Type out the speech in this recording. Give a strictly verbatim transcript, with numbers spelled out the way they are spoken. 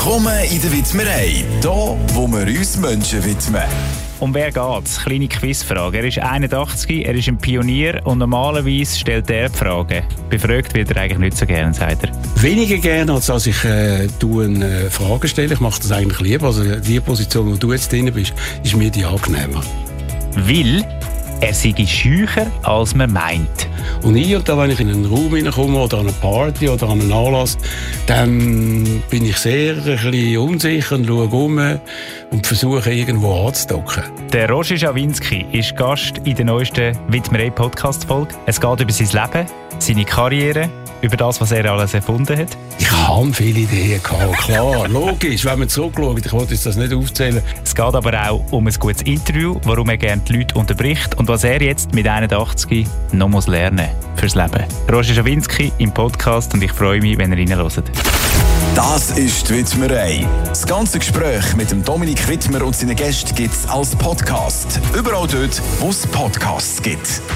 Willkommen in der Widmerei, hier, wo wir uns Menschen widmen. Um wer geht's? Kleine Quizfrage. Er ist einundachtzig, er ist ein Pionier und normalerweise stellt er die Fragen. Befragt wird er eigentlich nicht so gerne, sagt er. Weniger gerne, als dass ich äh, du eine äh, Frage stelle. Ich mache das eigentlich lieber. Also die Position, wo du jetzt drin bist, ist mir die angenehmer. Weil er sei scheucher, als man meint. Und ich und da, wenn ich in einen Raum hineinkomme oder an eine Party oder an einen Anlass, dann bin ich sehr ein bisschen unsicher und schaue um und versuche irgendwo anzudocken. Der Roger Schawinski ist Gast in der neuesten Widmerei-Podcast-Folge. Es geht über sein Leben, seine Karriere, über das, was er alles erfunden hat. Ich habe viele Ideen gehabt, klar, logisch, wenn man zurückschaut. Ich wollte jetzt das nicht aufzählen. Es geht aber auch um ein gutes Interview, warum er gerne die Leute unterbricht und was er jetzt mit einundachtzig noch muss lernen fürs Leben. Roger Schawinski im Podcast und ich freue mich, wenn ihr reinhört. Das ist die Widmerei. Das ganze Gespräch mit dem Dominik Widmer und seinen Gästen gibt es als Podcast. Überall dort, wo es Podcasts gibt.